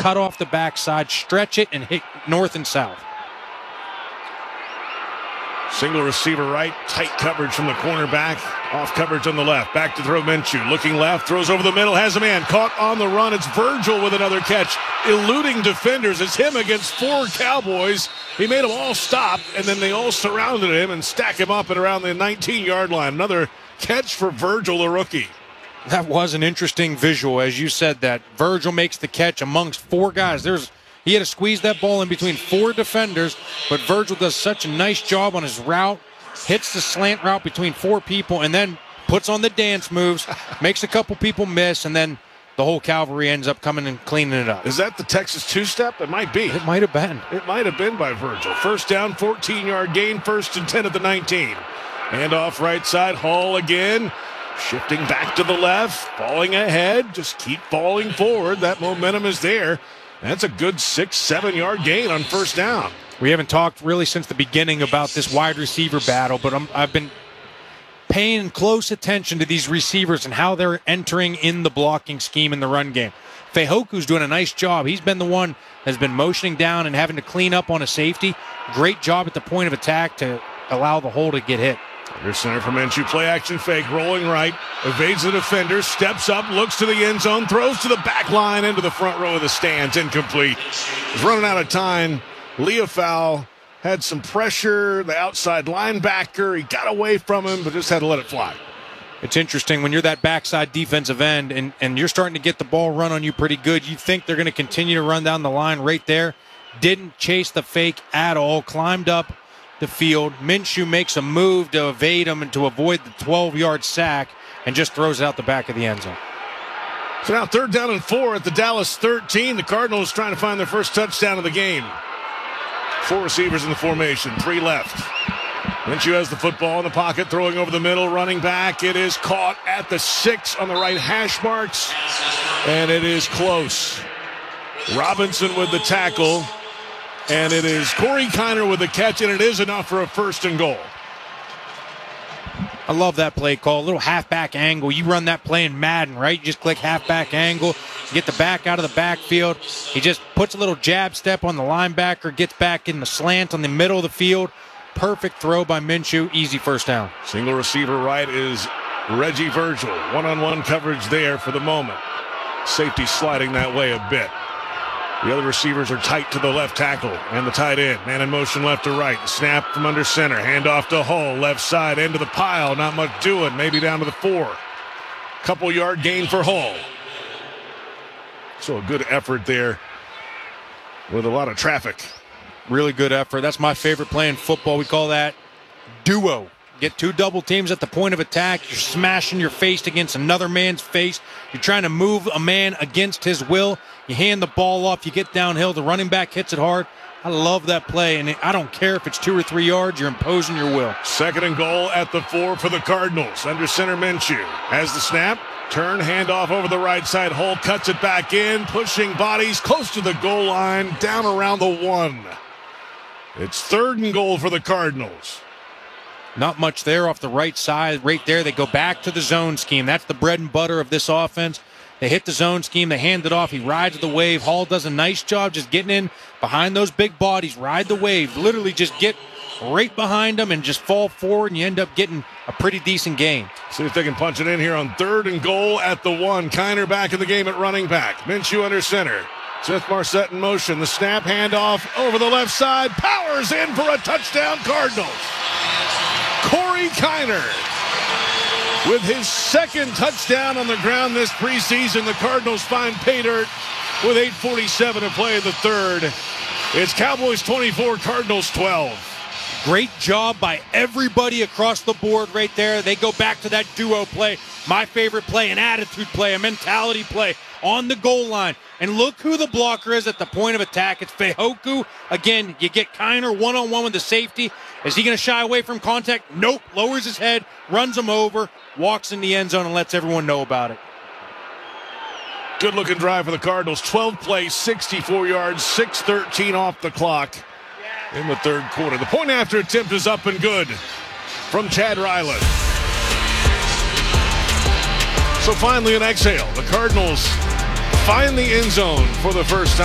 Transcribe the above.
cut off the backside, stretch it, and hit north and south. Single receiver right, tight coverage from the cornerback, off coverage on the left. Back to throw Minshew, looking left, throws over the middle, has a man caught on the run. It's Virgil with another catch, eluding defenders. It's him against 4 Cowboys. He made them all stop, and then they all surrounded him and stack him up at around the 19-yard line. Another catch for Virgil, the rookie. That was an interesting visual, as you said that. Virgil makes the catch amongst 4 guys. He had to squeeze that ball in between 4 defenders, but Virgil does such a nice job on his route, hits the slant route between 4 people, and then puts on the dance moves, makes a couple people miss, and then the whole cavalry ends up coming and cleaning it up. Is that the Texas two-step? It might be. It might have been. It might have been by Virgil. First down, 14-yard gain, 1st and 10 at the 19. Hand off right side, Hall again. Shifting back to the left, falling ahead, just keep falling forward. That momentum is there. That's a good 6-7 yard gain on first down. We haven't talked really since the beginning about this wide receiver battle, but I've been paying close attention to these receivers and how they're entering in the blocking scheme in the run game. Fehoku's doing a nice job. He's been the one that's been motioning down and having to clean up on a safety. Great job at the point of attack to allow the hole to get hit. Under center for Minshew, play action fake, rolling right, evades the defender, steps up, looks to the end zone, throws to the back line into the front row of the stands, incomplete. He's running out of time. Leofau had some pressure, the outside linebacker, he got away from him, but just had to let it fly. It's interesting when you're that backside defensive end and you're starting to get the ball run on you pretty good. You think they're going to continue to run down the line right there. Didn't chase the fake at all, climbed up the field. Minshew makes a move to evade him and to avoid the 12-yard sack and just throws it out the back of the end zone. So now 3rd down and 4 at the Dallas 13. The Cardinals trying to find their first touchdown of the game. 4 receivers in the formation, 3 left. Minshew has the football in the pocket, throwing over the middle, running back. It is caught at the 6 on the right hash marks, and it is close. Robinson with the tackle. And it is Corey Kiner with the catch, and it is enough for a 1st and goal. I love that play call. A little halfback angle. You run that play in Madden, right? You just click halfback angle, get the back out of the backfield. He just puts a little jab step on the linebacker, gets back in the slant on the middle of the field. Perfect throw by Minshew. Easy first down. Single receiver right is Reggie Virgil. One-on-one coverage there for the moment. Safety sliding that way a bit. The other receivers are tight to the left tackle and the tight end. Man in motion left to right. Snap from under center. Hand off to Hull. Left side into the pile. Not much doing. Maybe down to the 4. Couple yard gain for Hull. So a good effort there with a lot of traffic. Really good effort. That's my favorite play in football. We call that duo. Get 2 double teams at the point of attack. You're smashing your face against another man's face. You're trying to move a man against his will. You hand the ball off. You get downhill. The running back hits it hard. I love that play, and I don't care if it's 2 or 3 yards. You're imposing your will. 2nd and goal at the 4 for the Cardinals. Under center Minshew has the snap. Turn, handoff over the right side. Hull cuts it back in, pushing bodies close to the goal line, down around the 1. It's 3rd and goal for the Cardinals. Not much there off the right side. Right there, they go back to the zone scheme. That's the bread and butter of this offense. They hit the zone scheme. They hand it off. He rides the wave. Hall does a nice job just getting in behind those big bodies. Ride the wave. Literally just get right behind them and just fall forward, and you end up getting a pretty decent gain. See if they can punch it in here on 3rd and goal at the 1. Kiner back in the game at running back. Minshew under center. Smith-Marset in motion. The snap, handoff over the left side. Powers in for a touchdown, Cardinals. Corey Kiner with his 2nd touchdown on the ground this preseason. The Cardinals find pay dirt with 8:47 to play in the 3rd. It's Cowboys 24, Cardinals 12. Great job by everybody across the board right there. They go back to that duo play. My favorite play, an attitude play, a mentality play on the goal line. And look who the blocker is at the point of attack. It's Fehoku. Again, you get Kiner one-on-one with the safety. Is he going to shy away from contact? Nope. Lowers his head, runs him over, walks in the end zone, and lets everyone know about it. Good-looking drive for the Cardinals. 12 plays, 64 yards, 6:13 off the clock in the 3rd quarter. The point after attempt is up and good from Chad Ryland. So finally an exhale. The Cardinals find the end zone for the first time.